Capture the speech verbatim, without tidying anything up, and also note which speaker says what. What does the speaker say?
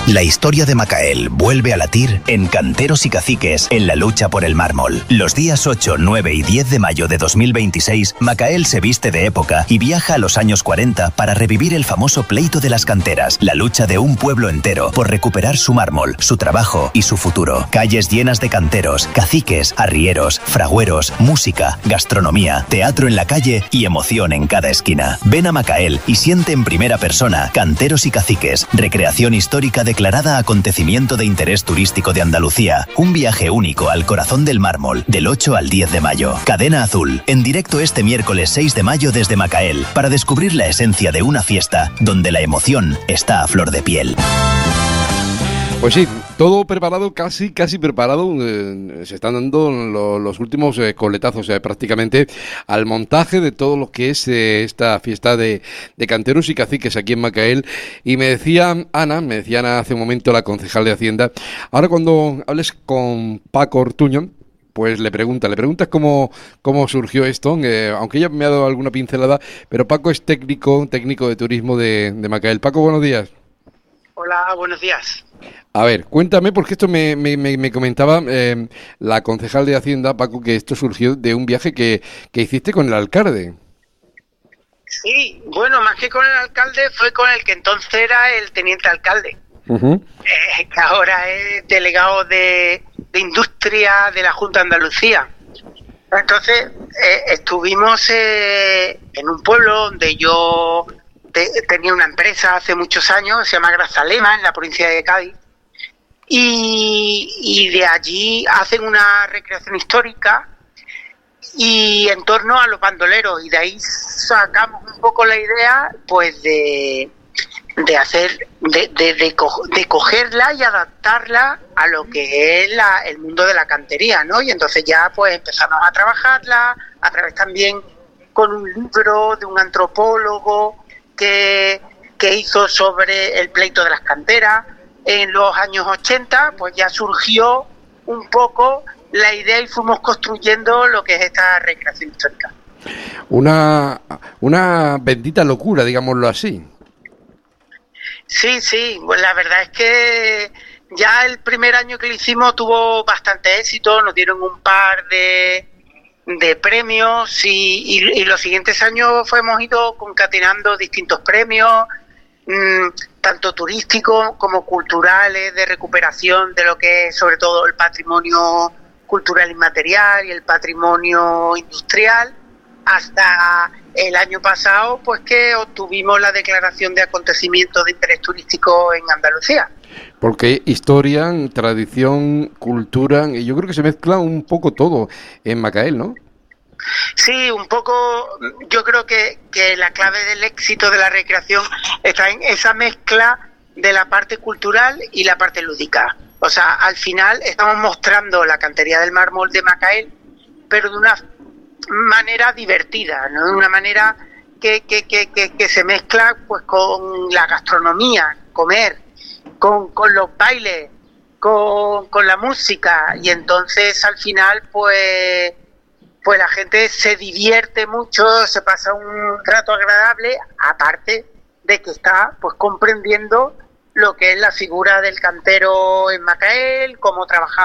Speaker 1: La historia de Macael vuelve a latir en Canteros y Caciques en la lucha por el mármol. Los días ocho, nueve y diez de mayo de dos mil veintiséis, Macael se viste de época y viaja a los años cuarenta para revivir el famoso pleito de las canteras, la lucha de un pueblo entero por recuperar su mármol, su trabajo y su futuro. Calles llenas de canteros, caciques, arrieros, fragüeros, música, gastronomía, teatro en la calle y emoción en cada esquina. Ven a Macael y siente en primera persona Canteros y Caciques, recreación histórica declarada acontecimiento de interés turístico de Andalucía. Un viaje único al corazón del mármol, del ocho al diez de mayo. Cadena Azul, en directo este miércoles seis de mayo desde Macael, para descubrir la esencia de una fiesta donde la emoción está a flor de piel.
Speaker 2: Pues sí, todo preparado, casi, casi preparado. Eh, se están dando lo, los últimos eh, coletazos eh, prácticamente al montaje de todo lo que es eh, esta fiesta de, de canteros y caciques aquí en Macael. Y me decía Ana, me decía Ana hace un momento, la concejal de Hacienda, ahora cuando hables con Paco Ortuño, pues le pregunta, le preguntas cómo, cómo surgió esto, eh, aunque ella me ha dado alguna pincelada, pero Paco es técnico, técnico de turismo de, de Macael. Paco, buenos días.
Speaker 3: Hola, buenos días.
Speaker 2: A ver, cuéntame, porque esto me, me, me comentaba eh, la concejal de Hacienda, Paco, que esto surgió de un viaje que, que hiciste con el alcalde.
Speaker 3: Sí, bueno, más que con el alcalde, fue con el que entonces era el teniente alcalde,
Speaker 2: Uh-huh.
Speaker 3: eh, que ahora es delegado de, de Industria de la Junta de Andalucía. Entonces, eh, estuvimos eh, en un pueblo donde yo te, tenía una empresa hace muchos años, se llama Grazalema, en la provincia de Cádiz. Y, y de allí hacen una recreación histórica y en torno a los bandoleros, y de ahí sacamos un poco la idea pues de, de hacer de, de, de, co- de cogerla y adaptarla a lo que es la, el mundo de la cantería, ¿no? Y entonces ya pues empezamos a trabajarla a través también con un libro de un antropólogo que, que hizo sobre el pleito de las canteras. En los años ochenta, pues ya surgió un poco la idea y fuimos construyendo lo que es esta recreación histórica.
Speaker 2: Una, una bendita locura, digámoslo así.
Speaker 3: Sí, sí, pues la verdad es que ya el primer año que lo hicimos tuvo bastante éxito, nos dieron un par de, de premios y, y, y los siguientes años pues, hemos ido concatenando distintos premios, mmm, tanto turísticos como culturales, de recuperación de lo que es sobre todo el patrimonio cultural inmaterial y el patrimonio industrial, hasta el año pasado pues que obtuvimos la declaración de acontecimiento de interés turístico en Andalucía.
Speaker 2: Porque historia, tradición, cultura, y yo creo que se mezcla un poco todo en Macael, ¿no?
Speaker 3: Sí, un poco, yo creo que, que la clave del éxito de la recreación está en esa mezcla de la parte cultural y la parte lúdica. O sea, al final estamos mostrando la cantería del mármol de Macael, pero de una manera divertida, ¿no? De una manera que, que, que, que, que se mezcla pues con la gastronomía, comer, con, con los bailes, con, con la música, y entonces al final pues... pues la gente se divierte mucho, se pasa un rato agradable, aparte de que está pues comprendiendo lo que es la figura del cantero en Macael, cómo trabaja